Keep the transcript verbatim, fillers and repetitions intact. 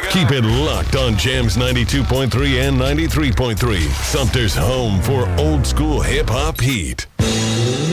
Keep it locked on Jams ninety-two point three and ninety-three point three. Sumter's home for old school hip hop heat.